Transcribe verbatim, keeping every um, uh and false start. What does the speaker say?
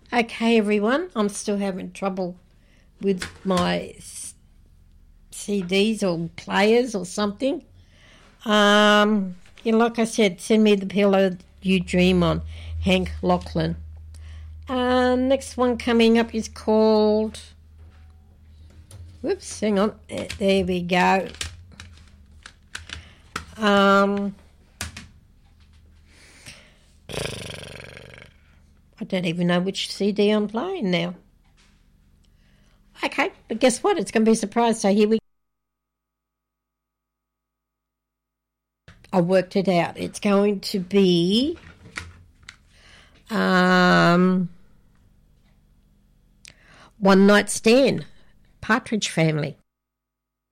Okay, everyone, I'm still having trouble with my C Ds or players or something. Um, yeah, like I said, Send Me the Pillow You Dream On, Hank Lachlan. Uh, next one coming up is called... Whoops, hang on. There we go. Um... I don't even know which C D I'm playing now. Okay, but guess what? It's going to be a surprise. So here we I worked it out. It's going to be um, One Night Stand, Partridge Family.